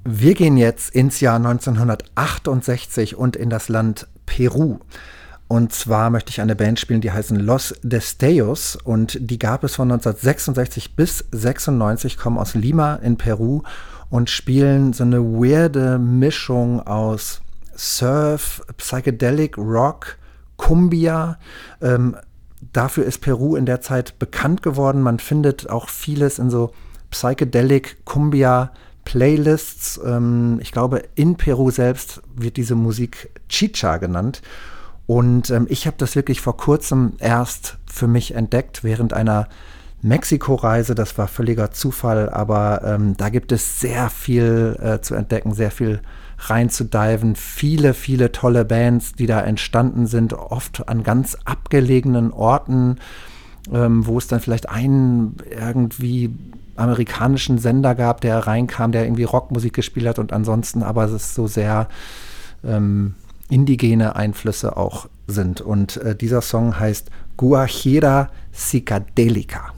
Wir gehen jetzt ins Jahr 1968 und in das Land Peru. Und zwar möchte ich eine Band spielen, die heißen Los Destellos. Und die gab es von 1966 bis 96, kommen aus Lima in Peru und spielen so eine weirde Mischung aus Surf, Psychedelic Rock, Cumbia. Dafür ist Peru in der Zeit bekannt geworden. Man findet auch vieles in so Psychedelic Cumbia Playlists. Ich glaube, in Peru selbst wird diese Musik Chicha genannt. Und ich habe das wirklich vor kurzem erst für mich entdeckt, während einer Mexiko-Reise. Das war völliger Zufall, aber da gibt es sehr viel zu entdecken, sehr viel reinzudiven. Viele, viele tolle Bands, die da entstanden sind, oft an ganz abgelegenen Orten, wo es dann vielleicht einen irgendwie amerikanischen Sender gab, der reinkam, der irgendwie Rockmusik gespielt hat und ansonsten aber es ist so sehr indigene Einflüsse auch sind. Und dieser Song heißt Guajira Psicadélica.